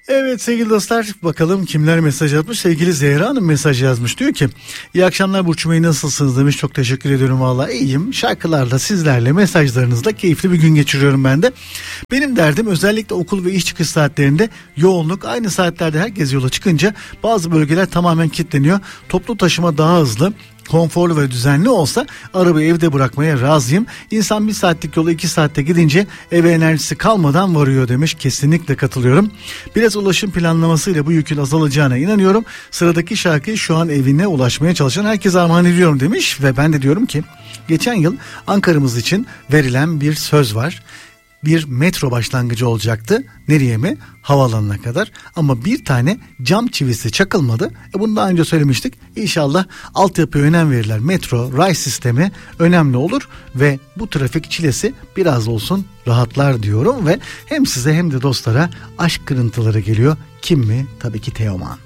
Evet sevgili dostlar, bakalım kimler mesaj atmış. Sevgili Zehra Hanım mesaj yazmış, diyor ki iyi akşamlar Burç Bey, nasılsınız demiş. Çok teşekkür ediyorum, valla iyiyim, şarkılarla sizlerle mesajlarınızla keyifli bir gün geçiriyorum ben de. Benim derdim özellikle okul ve iş çıkış saatlerinde yoğunluk. Aynı saatlerde herkes yola çıkınca bazı bölgeler tamamen kilitleniyor. Toplu taşıma daha hızlı, konforlu ve düzenli olsa arabayı evde bırakmaya razıyım. İnsan 1 saatlik yolu 2 saatte gidince eve enerjisi kalmadan varıyor demiş. Kesinlikle katılıyorum. Biraz ulaşım planlamasıyla bu yükün azalacağına inanıyorum. Sıradaki şarkıyı şu an evine ulaşmaya çalışan herkese armağan ediyorum demiş. Ve ben de diyorum ki geçen yıl Ankara'mız için verilen bir söz var. Bir metro başlangıcı olacaktı. Nereye mi? Havaalanına kadar. Ama bir tane cam çivisi çakılmadı. Bunu daha önce söylemiştik. İnşallah altyapıya önem verirler. Metro, ray sistemi önemli olur ve bu trafik çilesi biraz olsun rahatlar diyorum ve hem size hem de dostlara aşk kırıntıları geliyor. Kim mi? Tabii ki Teoman.